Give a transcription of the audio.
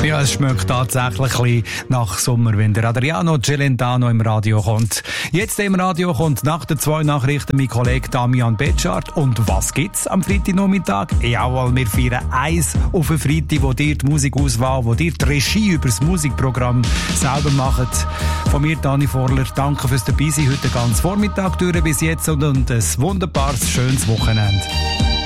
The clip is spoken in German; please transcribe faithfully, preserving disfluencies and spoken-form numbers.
Ja, es schmeckt tatsächlich ein bisschen nach Sommer, wenn der Adriano Celentano im Radio kommt. Jetzt im Radio kommt nach den zwei Nachrichten mein Kollege Damian Betschart. Und was gibt's am Freitagnachmittag? Jawohl, wir feiern eins auf den Freitag, wo dir die Musikauswahl, wo dir die Regie über das Musikprogramm selber macht. Von mir, Dani Vorler, danke fürs Dabeisein heute ganz Vormittag durch bis jetzt und, und ein wunderbares, schönes Wochenende.